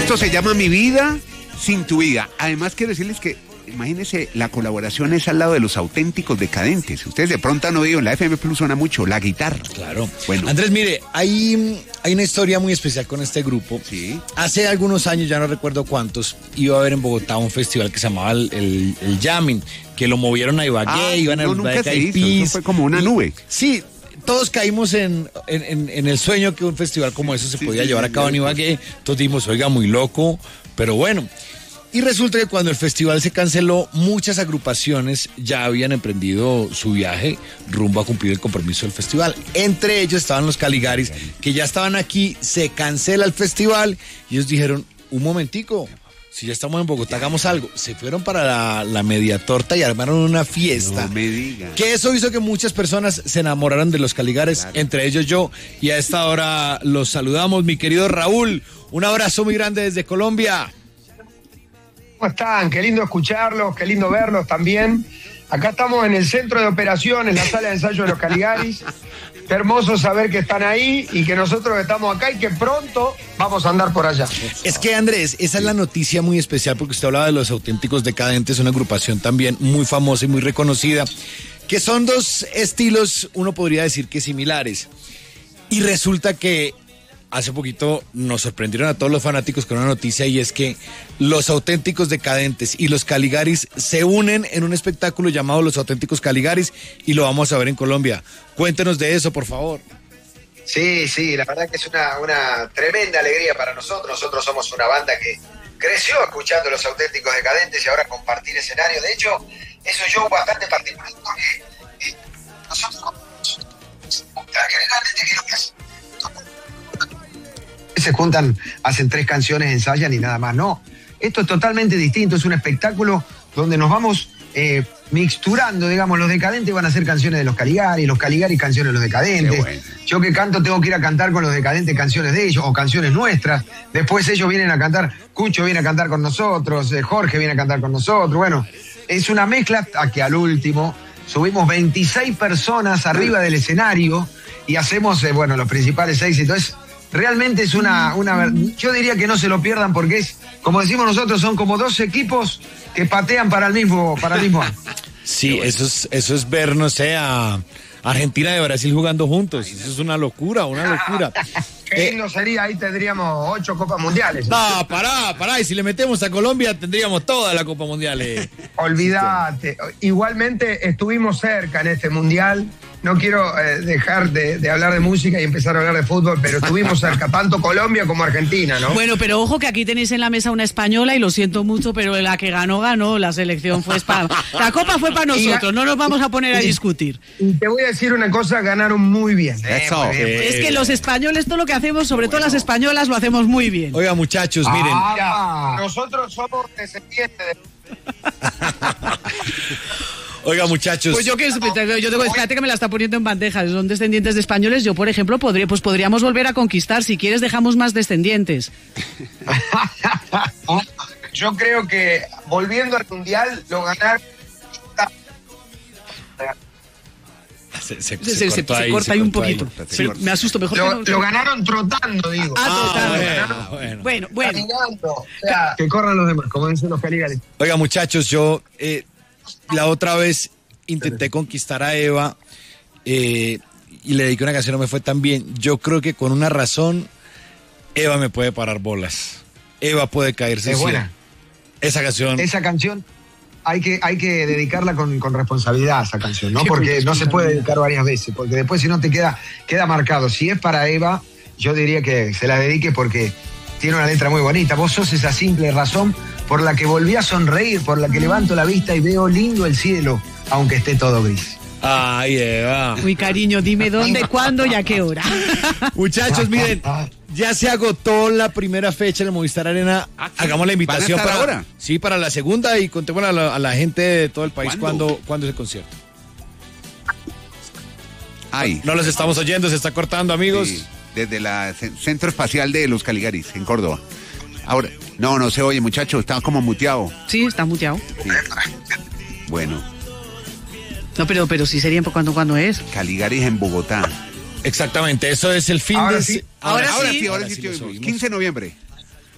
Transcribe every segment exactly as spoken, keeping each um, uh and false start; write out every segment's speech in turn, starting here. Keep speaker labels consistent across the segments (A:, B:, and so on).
A: Esto se llama Mi Vida Sin Tu Vida. Además, quiero decirles que, imagínense, la colaboración es al lado de Los Auténticos Decadentes. Ustedes de pronto han oído, en la F M Plus suena mucho, la guitarra.
B: Claro.
A: Bueno.
B: Andrés, mire, hay, hay una historia muy especial con este grupo.
A: Sí.
B: Hace algunos años, ya no recuerdo cuántos, iba a haber en Bogotá un festival que se llamaba el, el, el Jamming, que lo movieron a Ibagué,
A: Ah,
B: iban a
A: no, nunca se hizo, eso fue como una nube.
B: Sí. Todos caímos en, en, en el sueño que un festival como eso se
A: sí,
B: podía
A: sí,
B: llevar
A: sí,
B: a cabo en Ibagué. Todos dijimos, oiga, muy loco, pero bueno. Y resulta que cuando el festival se canceló, muchas agrupaciones ya habían emprendido su viaje rumbo a cumplir el compromiso del festival. Entre ellos estaban los Caligaris, que ya estaban aquí, se cancela el festival y ellos dijeron, un momentico, si ya estamos en Bogotá, hagamos algo. Se fueron para la, la media torta y armaron una fiesta.
A: No me diga.
B: Que eso hizo que muchas personas se enamoraran de los Caligares, claro. Entre ellos yo. Y a esta hora los saludamos, mi querido Raúl. Un abrazo muy grande desde Colombia.
C: ¿Cómo están? Qué lindo escucharlos, qué lindo verlos también. Acá estamos en el centro de operaciones, la sala de ensayo de los Caligaris. Qué hermoso saber que están ahí y que nosotros estamos acá y que pronto vamos a andar por allá.
B: Es que, Andrés, esa es la noticia muy especial porque usted hablaba de Los Auténticos Decadentes, una agrupación también muy famosa y muy reconocida, que son dos estilos, uno podría decir que similares. Y resulta que hace poquito nos sorprendieron a todos los fanáticos con una noticia y es que Los Auténticos Decadentes y los Caligaris se unen en un espectáculo llamado Los Auténticos Caligaris y lo vamos a ver en Colombia. Cuéntenos de eso, por favor.
D: Sí, sí, la verdad que es una, una tremenda alegría para nosotros. Nosotros somos una banda que creció escuchando Los Auténticos Decadentes y ahora compartir escenario. De hecho, es un show bastante particular porque eh, nosotros generalmente que lo que hacen se juntan, hacen tres canciones, ensayan y nada más. No, esto es totalmente distinto, es un espectáculo donde nos vamos eh, mixturando, digamos, los Decadentes van a hacer canciones de los Caligaris, los Caligaris canciones de los Decadentes. Bueno. Yo que canto tengo que ir a cantar con los Decadentes canciones de ellos o canciones nuestras. Después ellos vienen a cantar, Cucho viene a cantar con nosotros, eh, Jorge viene a cantar con nosotros. Bueno, es una mezcla a que al último subimos veintiséis personas arriba del escenario y hacemos, eh, bueno, los principales éxitos. Es Realmente es una, una... Yo diría que no se lo pierdan porque es, como decimos nosotros, son como dos equipos que patean para el mismo, para el mismo año.
B: Sí, eso es, eso es ver, no sé, a Argentina y Brasil jugando juntos. Eso es una locura, una locura.
C: Qué lindo sería, ahí tendríamos ocho Copas Mundiales.
B: No, pará, pará, y si le metemos a Colombia tendríamos toda la Copa Mundial. Eh.
C: Olvídate. Igualmente estuvimos cerca en este Mundial. No quiero eh, dejar de, de hablar de música y empezar a hablar de fútbol, pero estuvimos cerca, tanto Colombia como Argentina, ¿no?
E: Bueno, pero ojo que aquí tenéis en la mesa una española y lo siento mucho, pero la que ganó, ganó, la selección fue para... La Copa fue para nosotros, no nos vamos a poner a discutir.
C: Y te voy a decir una cosa, ganaron muy bien.
A: Eso.
C: Eh, muy bien.
E: Es que los españoles, todo lo que hacemos, sobre todo las españolas, lo hacemos muy bien.
B: Oiga, muchachos, miren.
C: Ah, nosotros somos descendientes de...
B: Oiga, muchachos.
E: Pues yo que yo tengo, espérate que me la está poniendo en bandeja. Son descendientes de españoles. Yo, por ejemplo, podría, pues podríamos volver a conquistar. Si quieres, dejamos más descendientes.
C: Yo creo que volviendo al mundial lo ganaron.
B: Se, se,
E: Se,
B: se,
E: se,
B: corta,
E: se
B: ahí,
E: corta
B: se
E: ahí un
B: corta
E: poquito.
B: Ahí.
E: Pero me asusto, mejor
C: Lo,
E: que no,
C: lo ganaron trotando, digo.
E: Ah,
B: Ah,
E: trotando.
B: bueno,
E: Bueno, bueno.
C: Caminando. O sea, que corran los demás, como dicen los Caligaris.
B: Oiga, muchachos, yo eh, la otra vez intenté conquistar a Eva eh, y le dediqué una canción, no me fue tan bien. Yo creo que con una razón Eva me puede parar bolas. Eva puede caerse.
C: Es buena.
B: Esa canción.
C: Esa canción hay que, hay que dedicarla con, con responsabilidad a esa canción, ¿no? Porque no se puede dedicar varias veces, porque después si no te queda, queda marcado. Si es para Eva, yo diría que se la dedique porque tiene una letra muy bonita. Vos sos esa simple razón por la que volví a sonreír, por la que levanto la vista y veo lindo el cielo, aunque esté todo gris.
B: Ay, Eva.
E: Uy, cariño, dime dónde, cuándo y a qué hora.
B: Muchachos, miren, ya se agotó la primera fecha en el Movistar Arena.
A: Ah, ¿sí?
B: Hagamos la invitación
A: ¿Van a estar
B: para
A: ahora?
B: Sí, para la segunda y contemos a la, a la gente de todo el país
A: ¿Cuándo?
B: cuándo, cuándo es el concierto.
A: Ay.
B: No los estamos oyendo, se está cortando, amigos.
A: Sí, desde la C- Centro Espacial de los Caligaris, en Córdoba. Ahora, no, no se oye, muchacho, está como muteado.
E: Sí, está muteado.
A: Sí. Bueno,
E: No, pero, pero sí sería cuando, cuando es.
A: Caligaris en Bogotá.
B: Exactamente, eso es el fin
C: Ahora
B: de...
C: sí.
E: Ahora
A: ahora
E: sí.
A: sí, ahora
B: Ahora
A: sí
B: sí
A: te
B: los
A: oímos.
B: oímos.
A: quince de noviembre.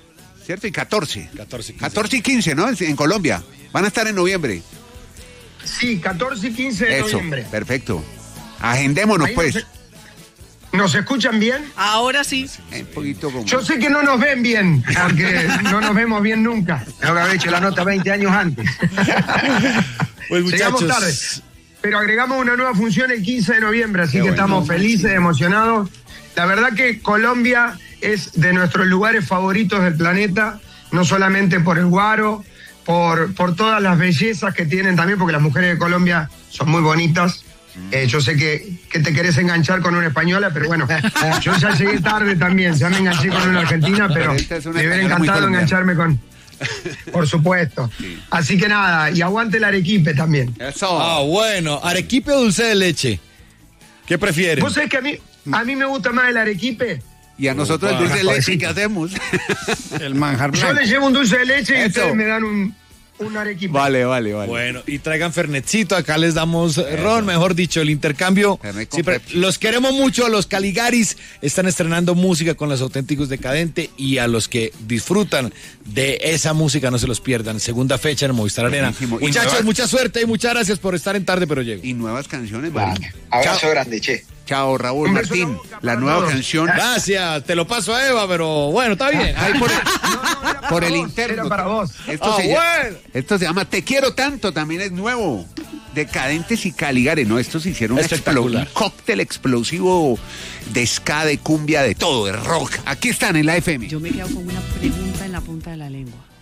A: ¿cierto? Y catorce.
B: catorce, quince.
A: catorce y quince, ¿no? En Colombia. Van a estar en noviembre.
D: Sí, catorce y quince de
A: Eso,
D: noviembre.
A: perfecto. Agendémonos,
D: Ahí
A: pues.
D: nos, ¿Nos escuchan bien?
E: Ahora sí.
A: Un poquito como...
D: Yo sé que no nos ven bien, porque no nos vemos bien nunca.
C: Tengo que haber hecho la nota veinte años antes.
B: Pues
D: Llegamos
B: muchachos,
D: tarde. Pero agregamos una nueva función el quince de noviembre, así
B: Qué
D: que
B: bueno,
D: estamos felices, emocionados. La verdad que Colombia es de nuestros lugares favoritos del planeta, no solamente por el guaro, por, por todas las bellezas que tienen también, porque las mujeres de Colombia son muy bonitas. Eh, yo sé que, que te querés enganchar con una española, pero bueno, yo ya llegué tarde también, ya me enganché con una argentina, pero
A: Pero esta es una
D: me hubiera
A: española muy
D: encantado
A: colombiana.
D: engancharme con... Por supuesto.
A: Sí.
D: Así que nada, y aguante el Arequipe también.
A: Eso.
B: Ah, bueno, arequipe o dulce de leche. ¿Qué prefieren?
D: ¿Vos sabés que a mí, a mí me gusta más el arequipe?
A: Y a nosotros el dulce de leche, ¿qué hacemos?
B: El manjar
D: Yo les llevo un dulce de leche y
A: Eso.
D: ustedes me dan un, un arequipe.
A: Vale, vale, vale.
B: Bueno, y traigan Fernetcito, acá les damos ron, mejor dicho, el intercambio.
A: Fernet con
B: Siempre-
A: Pepsi.
B: los queremos mucho, a los Caligaris están estrenando música con los auténticos decadentes y a los que disfrutan de esa música no se los pierdan. Segunda fecha en el Movistar Arena.
A: Buenísimo. Y
B: Muchachos,
A: nuevas-
B: mucha suerte y muchas gracias por estar en Tarde Pero Llego.
A: Y nuevas canciones, Marín.
C: Abrazo
A: Chao.
C: grande, che.
A: Chao, Raúl
D: Un beso en la
A: Martín.
D: boca
A: La
D: para
A: nueva
D: todos.
A: canción.
B: Gracias, te lo paso a Eva, pero bueno, está bien.
A: Ahí por el,
D: No, no, era para
A: por el
D: vos,
A: interno.
D: Era para vos.
A: Esto,
B: Ah,
A: se llama,
B: bueno.
A: esto se llama Te Quiero Tanto, también es nuevo. Decadentes y Caligares, ¿no? Estos hicieron un, explo-
B: Espectacular.
A: un cóctel explosivo de ska, de cumbia, de todo, de rock. Aquí están en la F M.
E: Yo me quedo con una pregunta en la punta de la lengua.